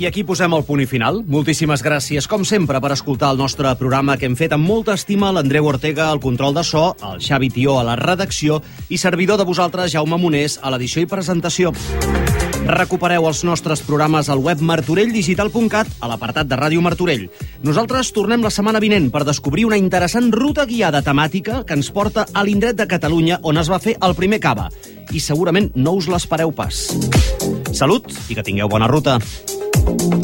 I aquí posem el punt i final. Moltíssimes gràcies, com sempre, per escoltar el nostre programa que hem fet amb molta estima l'Andreu Ortega al control de so, el Xavi Tió a la redacció i servidor de vosaltres, Jaume Monés, a l'edició i presentació. Recupereu els nostres programes al web martorelldigital.cat a l'apartat de Ràdio Martorell. Nosaltres tornem la setmana vinent per descobrir una interessant ruta guiada temàtica que ens porta a l'indret de Catalunya on es va fer el primer cava. I segurament no us l'espereu pas. Salut i que tingueu bona ruta.